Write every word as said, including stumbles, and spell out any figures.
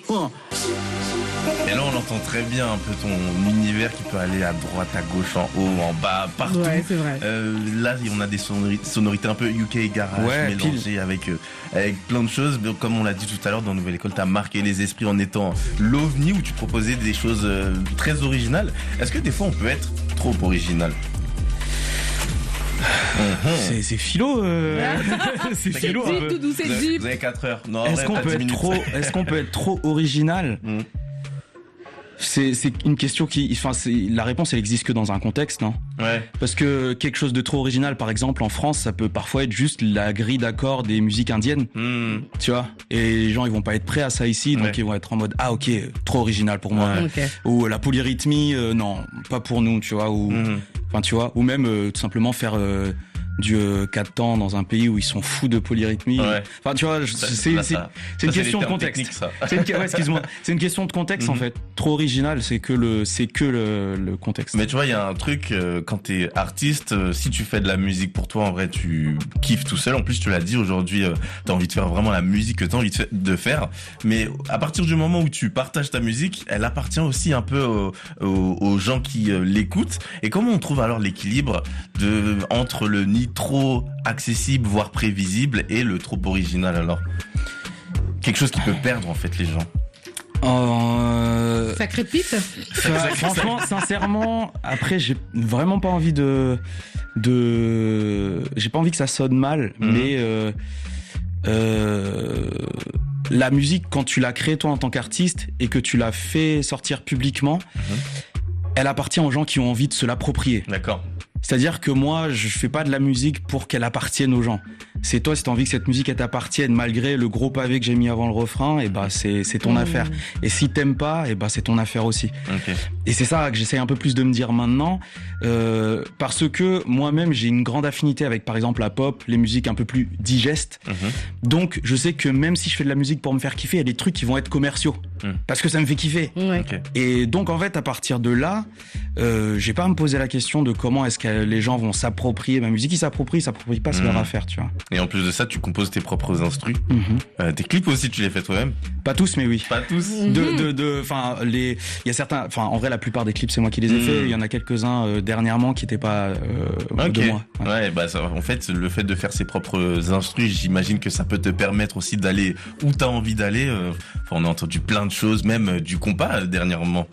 Et là, on entend très bien un peu ton univers qui peut aller à droite, à gauche, en haut, en bas, partout. Ouais, c'est vrai. Euh, là, on a des sonori- sonorités un peu U K garage Ouais, mélangées avec, euh, avec plein de choses. Mais comme on l'a dit tout à l'heure, dans Nouvelle École, t'as marqué les esprits en étant l'ovni où tu proposais des choses euh, très originales. Est-ce que des fois, on peut être trop original? C'est, c'est philo, euh... c'est C'est philo. un deep, peu. Doudou, c'est Vous avez, deep. vous avez quatre heures. Non, en Est-ce vrai, qu'on t'as peut dix être minutes. trop, est-ce qu'on peut être trop original? Mm. C'est, c'est une question qui, enfin, c'est, la réponse, elle existe que dans un contexte, non? Ouais. Parce que quelque chose de trop original, par exemple, en France, ça peut parfois être juste la grille d'accords des musiques indiennes, Mm. tu vois. Et les gens, ils vont pas être prêts à ça ici, donc Ouais. ils vont être en mode, ah, ok, trop original pour moi. Ouais. Ok. Ou la polyrythmie, euh, non, pas pour nous, tu vois. Ou, Mm. enfin, tu vois. Ou même, euh, tout simplement faire, euh, du euh, quatre temps dans un pays où ils sont fous de polyrythmie. Ouais. Enfin, tu vois, je- Ça, c'est, là, c'est, ça- c'est une ça, question les de termes contexte. techniques, ça. C'est une, ouais, excuse-moi. C'est une question de contexte, en Mhm. fait. Trop original, c'est que le, c'est que le, le contexte. Mais tu vois, il y a un truc, euh, quand t'es artiste, euh, si tu fais de la musique pour toi, en vrai, tu kiffes tout seul. En plus, tu l'as dit, aujourd'hui, euh, t'as envie de faire vraiment la musique que t'as envie de, fa- de faire. Mais à partir du moment où tu partages ta musique, elle appartient aussi un peu aux, aux- aux gens qui euh, l'écoutent. Et comment on trouve alors l'équilibre de, entre le ni trop accessible, voire prévisible, et le trop original, alors? Quelque chose qui peut perdre, en fait, les gens. Euh, Ça crépite. Enfin, franchement, sincèrement, après, j'ai vraiment pas envie de, de, j'ai pas envie que ça sonne mal, Mhm. mais euh, euh, la musique, quand tu l'as créée toi en tant qu'artiste et que tu l'as fait sortir publiquement, Mhm. elle appartient aux gens qui ont envie de se l'approprier. D'accord. C'est-à-dire que moi, je fais pas de la musique pour qu'elle appartienne aux gens. C'est toi, si t'as envie que cette musique elle t'appartienne, malgré le gros pavé que j'ai mis avant le refrain, et bah c'est c'est ton Mmh. affaire. Et si t'aimes pas, et bah c'est ton affaire aussi. Ok. Et c'est ça que j'essaie un peu plus de me dire maintenant, euh, parce que moi-même j'ai une grande affinité avec par exemple la pop, les musiques un peu plus digestes. Mhm. Donc je sais que même si je fais de la musique pour me faire kiffer, il y a des trucs qui vont être commerciaux, Mm. parce que ça me fait kiffer. Ouais. Ok. Et donc en fait à partir de là, euh, j'ai pas à me poser la question de comment est-ce que les gens vont s'approprier ma musique. Ils s'approprient, ils s'approprient pas, c'est Mhm. leur affaire, tu vois. Et en plus de ça, tu composes tes propres instrus. Mhm. Euh, tes clips aussi, tu les fais toi-même? Pas tous, mais oui. Pas tous. De, de, de, enfin, les, il y a certains, enfin, en vrai, la plupart des clips, c'est moi qui les ai Mm. faits. Il y en a quelques-uns euh, dernièrement qui étaient pas euh, Ok. de moi. Ouais. Ouais, bah ça, en fait, le fait de faire ses propres instrus, j'imagine que ça peut te permettre aussi d'aller où t'as envie d'aller. Euh, enfin, on a entendu plein de choses, même euh, du compas euh, dernièrement.